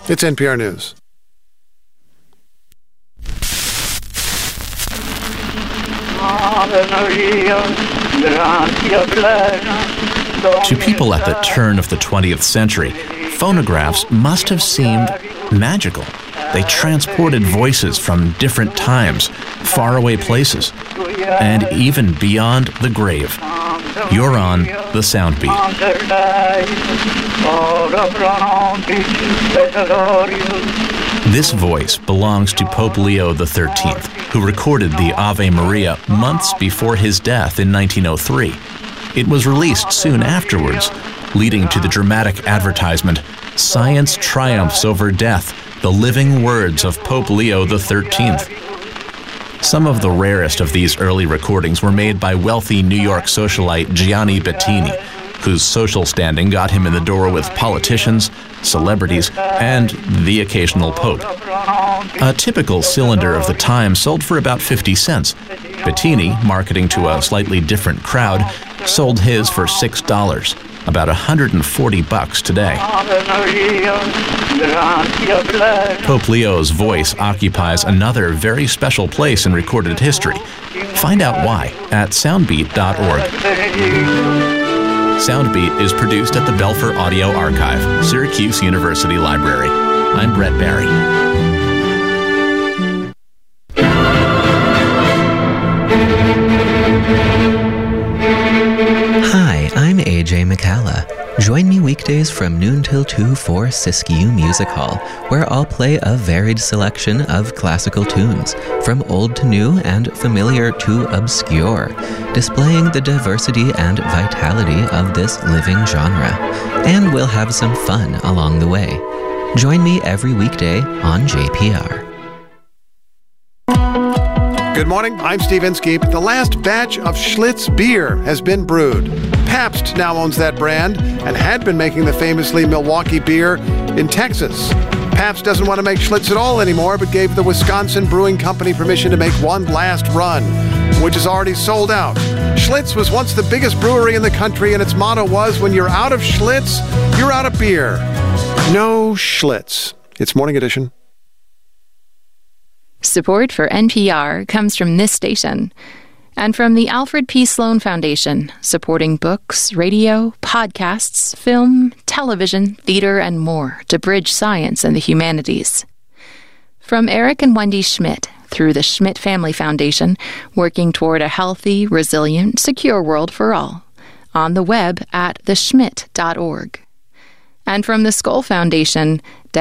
It's NPR News. To people at the turn of the 20th century, phonographs must have seemed magical. They transported voices from different times, faraway places, and even beyond the grave. You're on the Soundbeat. This voice belongs to Pope Leo XIII, who recorded the Ave Maria months before his death in 1903. It was released soon afterwards, leading to the dramatic advertisement, "Science triumphs over death, the living words of Pope Leo XIII." Some of the rarest of these early recordings were made by wealthy New York socialite Gianni Bettini, whose social standing got him in the door with politicians, celebrities, and the occasional pope. A typical cylinder of the time sold for about 50 cents. Bettini, marketing to a slightly different crowd, sold his for $6, about $140 today. Pope Leo's voice occupies another very special place in recorded history. Find out why at soundbeat.org. Soundbeat is produced at the Belfer Audio Archive, Syracuse University Library. I'm Brett Barry. Hi, I'm AJ McCalla. Join me weekdays from noon till 2 for Siskiyou Music Hall, where I'll play a varied selection of classical tunes, from old to new and familiar to obscure, displaying the diversity and vitality of this living genre. And we'll have some fun along the way. Join me every weekday on JPR. Good morning, I'm Steve Inskeep. The last batch of Schlitz beer has been brewed. Pabst now owns that brand and had been making the famously Milwaukee beer in Texas. Pabst doesn't want to make Schlitz at all anymore, but gave the Wisconsin Brewing Company permission to make one last run, which is already sold out. Schlitz was once the biggest brewery in the country, and its motto was, when you're out of Schlitz, you're out of beer. No Schlitz. It's Morning Edition. Support for NPR comes from this station and from the Alfred P. Sloan Foundation, supporting books, radio, podcasts, film, television, theater, and more to bridge science and the humanities. From Eric and Wendy Schmidt, through the Schmidt Family Foundation, working toward a healthy, resilient, secure world for all, on the web at theschmidt.org. And from the Skoll Foundation,